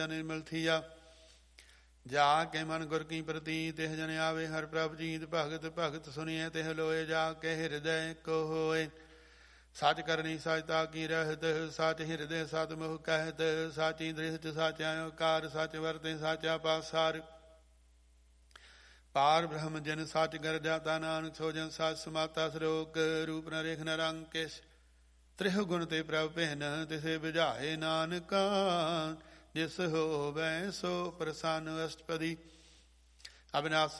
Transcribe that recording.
ਨਿਰਮਲ ਥੀਆ। ਜਾ ਕੇ ਮਨ ਗੁਰ ਕੀ ਪ੍ਰਤੀ ਤਿਹ ਜਨ ਆਵੇ ਹਰ ਪ੍ਰਭ ਜੀਤ ਭਗਤ ਭਗਤ ਸੁਣੀਏ ਤਿਹ ਲੋਏ ਜਾ ਕੇ ਹਿਰਦੈ ਕੋ ਹੋਏ। ਸੱਚ ਕਰਨੀ ਸਚਤਾ ਕੀ ਰਹਿਤ ਸਚ ਹਿਰਦੈ ਸਤ ਮੁਖ ਕਹਿਤ ਸਾਚੀ ਦ੍ਰਿਸ਼ਟ ਸਾਚਾ ਓਕਾਰ ਸਚ ਵਰਤੇ ਸਾਚਾ ਪਾਸਾਰ। ਪਾਰ ਬ੍ਰਹਮ ਜਨ ਸਚ ਗਰਜਾਤਾ ਨਾਨਕ ਸੋ ਜਨ ਸਚ ਸਮਾਤਾ ਸਰੋਕ ਰੂਪ ਨ ਰੇਖ ਨ ਰੰਗ ਕਿਛ ਤ੍ਰਿਹ ਗੁਣ ਤੇ ਪ੍ਰਭ ਭਿੰਨ ਤਿਸੇ ਬੁਝਾਏ ਨਾਨਕਾ। ਜਿਸ ਹੋਵੈ ਸੋ ਪ੍ਰਸੰਨ ਅਸ਼ਟਪਦੀ। ਅਬਿਨਾਸੀ